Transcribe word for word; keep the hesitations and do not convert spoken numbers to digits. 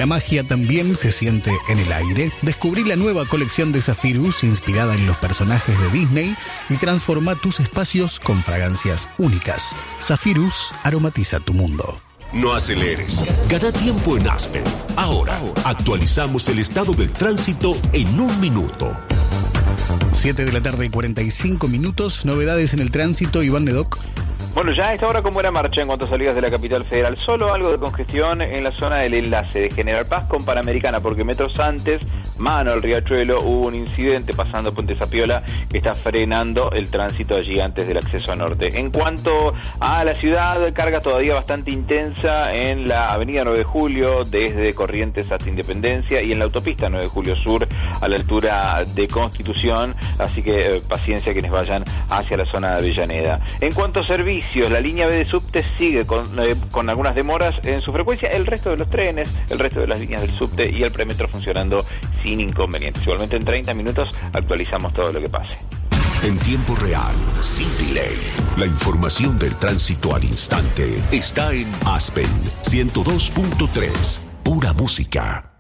La magia también se siente en el aire. Descubrí la nueva colección de Zephyrus inspirada en los personajes de Disney y transforma tus espacios con fragancias únicas. Zephyrus aromatiza tu mundo. No aceleres. Gana tiempo en Aspen. Ahora, actualizamos el estado del tránsito en un minuto. siete de la tarde y cuarenta y cinco minutos. Novedades en el tránsito, Iván Nedoc. Bueno, ya a esta hora con buena marcha en cuanto a salidas de la capital federal. Solo algo de congestión en la zona del enlace de General Paz con Panamericana, porque metros antes, mano al Riachuelo, hubo un incidente pasando Puente Zapiola que está frenando el tránsito allí antes del acceso a norte. En cuanto a la ciudad, carga todavía bastante intensa en la avenida nueve de julio, desde Corrientes hasta Independencia, y en la autopista nueve de julio sur, a la altura de Constitución, así que eh, paciencia quienes vayan hacia la zona de Avellaneda. En cuanto a servicios, la línea B de subte sigue con, eh, con algunas demoras en su frecuencia, el resto de los trenes, el resto de las líneas del subte y el premetro funcionando sin inconvenientes. Igualmente en treinta minutos actualizamos todo lo que pase. En tiempo real, sin delay. La información del tránsito al instante está en Aspen ciento dos punto tres, pura música.